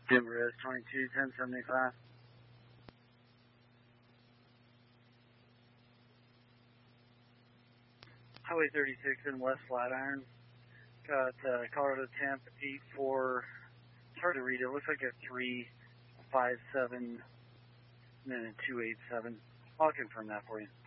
Denver S22 1075. Highway 36 in West Flatiron. Got Colorado temp 84. It's hard to read. It looks like a 357 and then a 287. I'll confirm that for you.